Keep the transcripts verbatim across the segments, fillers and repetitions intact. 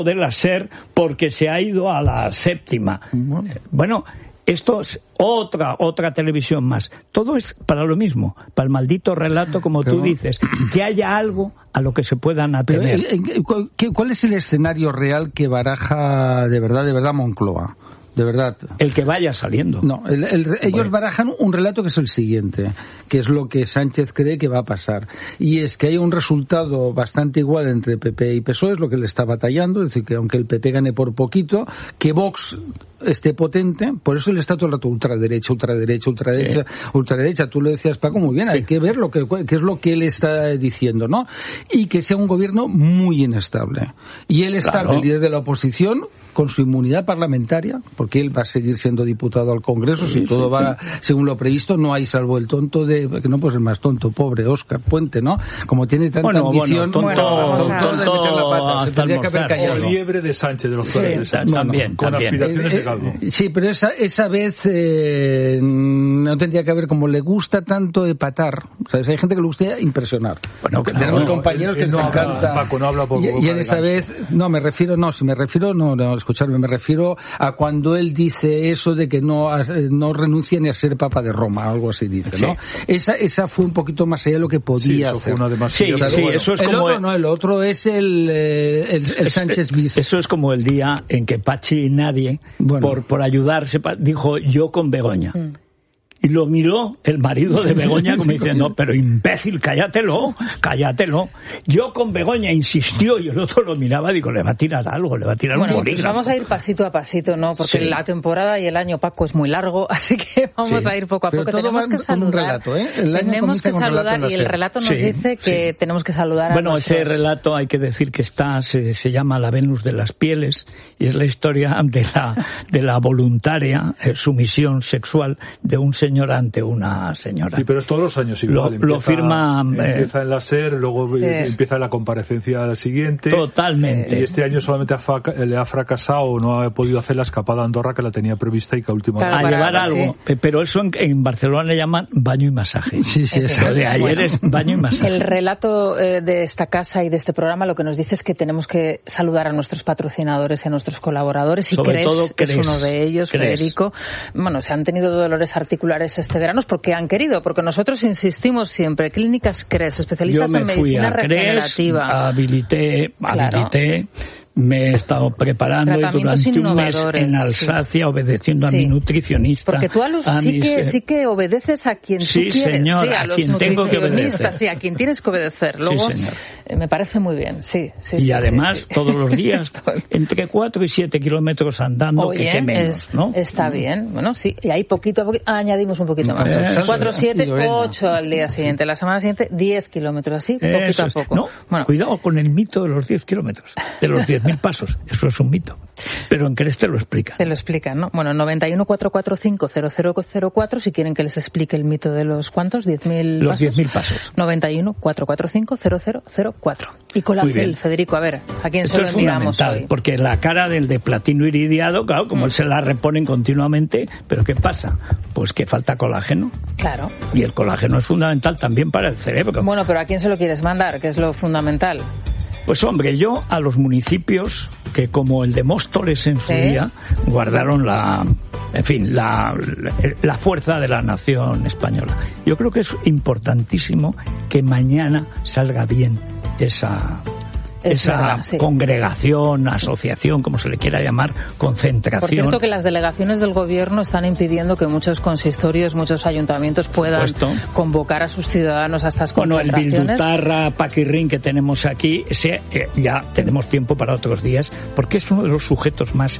de la SER porque se ha ido a la séptima. Bueno, bueno esto es otra otra televisión más. Todo es para lo mismo, para el maldito relato, como tú dices, que haya algo a lo que se puedan atener. Pero, ¿cuál es el escenario real que baraja de verdad, de verdad Moncloa? De verdad. El que vaya saliendo. No, el, el, ellos bueno. barajan un relato que es el siguiente, que es lo que Sánchez cree que va a pasar. Y es que hay un resultado bastante igual entre P P y P S O E, es lo que le está batallando, es decir, que aunque el P P gane por poquito, que Vox esté potente, por eso él está todo el rato ultraderecha, ultraderecha, ultraderecha, sí. ultraderecha. Tú lo decías, Paco, muy bien, sí. hay que ver lo que, qué es lo que él está diciendo, ¿no? Y que sea un gobierno muy inestable. Y él está, claro. el líder de la oposición, con su inmunidad parlamentaria, porque él va a seguir siendo diputado al Congreso, sí, si todo sí, va sí. según lo previsto, no hay salvo el tonto de, que no pues el más tonto, pobre Óscar Puente, ¿no? Como tiene tanta bueno, ambición, bueno, tonto, bueno, tonto, tonto, tonto de meter la pata, se tendría que haber callado. O liebre de Sánchez, de los sí, de Sánchez, también, con también. aspiraciones eh, de calvo. Eh, sí, pero esa esa vez eh, no tendría que haber, como le gusta tanto epatar, ¿sabes? Hay gente que le gusta impresionar. Bueno, que no, tenemos no, compañeros él, él que no les habla, encanta. Paco no habla por y, y en esa vez, no, me refiero, no, si me refiero, no, no, escucharme, me refiero a cuando él dice eso de que no no renuncia ni a ser Papa de Roma, algo así dice, sí. ¿no? Esa esa fue un poquito más allá de lo que podía sí, eso hacer. Fue una demasiado, sí, sí, bueno. eso es el como otro el... no, el otro es el eh, el, el es, Sánchez bis. Eso es como el día en que Pachi y nadie bueno. por por ayudarse dijo yo con Begoña. Mm. Y lo miró el marido de Begoña como diciendo, pero imbécil, cállatelo, cállatelo. Yo con Begoña insistió y el otro lo miraba, digo, le va a tirar algo, le va a tirar bueno, un bolígrafo. Pues vamos a ir pasito a pasito, ¿no? Porque sí. la temporada y el año, Paco, es muy largo, así que vamos sí. a ir poco a pero poco. Tenemos que saludar. Un relato, ¿eh? El año tenemos que saludar y el relato nos sí, dice que sí. tenemos que saludar bueno, a nuestros... ese relato hay que decir que está, se, se llama La Venus de las Pieles y es la historia de la, de la voluntaria eh, sumisión sexual de un señor ante una señora. Sí, pero es todos los años igual. Lo, empieza, lo firma... Empieza eh, en la SER, luego sí. empieza la comparecencia al siguiente. Totalmente. Y este año solamente ha, le ha fracasado, no ha podido hacer la escapada a Andorra que la tenía prevista y que a última claro, hora... A llevar algo. Sí. Pero eso en, en Barcelona le llaman baño y masaje. Sí, sí. Eso de ayer bueno, es baño y masaje. El relato eh, de esta casa y de este programa lo que nos dice es que tenemos que saludar a nuestros patrocinadores y a nuestros colaboradores. Y Sobre Cres todo, es uno de ellos, Cres. Federico. Bueno, se han tenido dolores articulares este verano porque han querido, porque nosotros insistimos siempre, Clínicas Cres, especialistas Yo me en medicina fui a regenerativa. Cres, habilité, habilité, claro. me he estado preparando durante un mes en Alsacia sí. obedeciendo sí. a mi nutricionista. Porque tú a los, a sí, mis, que, sí que obedeces a quien sí, tú quieres. Señor, sí, a, a los quien tengo que obedecer. Sí, a quien tienes que obedecer. Luego, sí, señor. Me parece muy bien, sí. sí y sí, además, sí, sí. todos los días, entre cuatro y siete kilómetros andando, Oye, que, que menos, es, ¿no? Está mm. bien, bueno, sí. Y ahí poquito a poquito, añadimos un poquito más. Eh, cuatro, siete, ocho al día siguiente. La semana siguiente, diez kilómetros, así, poquito Eso a es. poco. No, bueno. Cuidado con el mito de los diez kilómetros, de los diez mil pasos. Eso es un mito. Pero en Cres te lo explican. Te lo explican, ¿no? Bueno, noventa y uno, cuatrocientos cuarenta y cinco, cero cero cero cuatro, si quieren que les explique el mito de los ¿cuántos? ¿diez mil pasos? Los diez mil pasos. noventa y uno, cuatrocientos cuarenta y cinco, cero cero cero cuatro. Y Colacel, Federico, a ver, ¿a quién Esto se lo enviamos hoy? Porque la cara del de platino iridiado, claro, como mm. él se la reponen continuamente, pero ¿qué pasa? Pues que falta colágeno. Claro. Y el colágeno es fundamental también para el cerebro. Bueno, pero ¿a quién se lo quieres mandar? ¿Qué es lo fundamental? Pues hombre, yo a los municipios que como el de Móstoles en su ¿Sí? día guardaron la, en fin, la, la fuerza de la nación española. Yo creo que es importantísimo que mañana salga bien esa... Es esa verdad, sí. congregación, asociación, como se le quiera llamar, concentración. Por cierto que las delegaciones del gobierno están impidiendo que muchos consistorios, muchos ayuntamientos puedan convocar a sus ciudadanos a estas concentraciones. Bueno, el Bildutarra, Paquirrín que tenemos aquí, ese, eh, ya tenemos tiempo para otros días, porque es uno de los sujetos más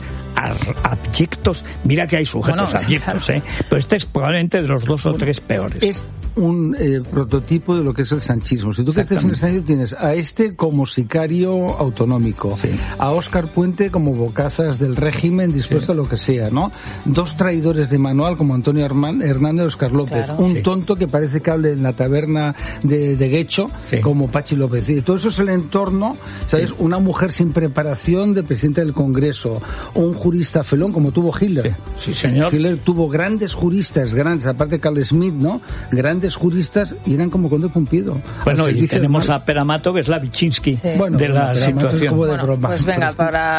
abyectos. Mira que hay sujetos bueno, abyectos, claro. ¿eh? Pero este es probablemente de los dos o tres peores. Es un eh, prototipo de lo que es el sanchismo. Si tú crees en el sanchismo, tienes a este como sicario autonómico, sí. a Óscar Puente como bocazas del régimen dispuesto sí. a lo que sea, ¿no? Dos traidores de manual como Antonio Hernández y Óscar López, claro. un sí. tonto que parece que hable en la taberna de, de Guecho sí. como Pachi López. Y todo eso es el entorno, ¿sabes? Sí. Una mujer sin preparación de presidente del Congreso, un jurista felón como tuvo Hitler. Sí, sí señor. Hitler tuvo grandes juristas, grandes, aparte de Carl Schmitt, ¿no? Grandes grandes juristas y eran como Conde Pumpido. Bueno, y tenemos a Peramato, que es la Vichinsky sí. bueno, de la situación. Es como de bueno, broma. Pues venga, para